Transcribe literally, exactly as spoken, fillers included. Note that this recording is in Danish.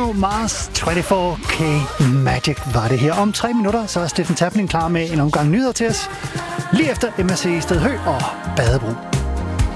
Bruno Mars, fireogtyve K Magic var det her. Om tre minutter, så er Steffen Tappning klar med en omgang nyheder til os. Lige efter M R C Sted Hø og Badebro.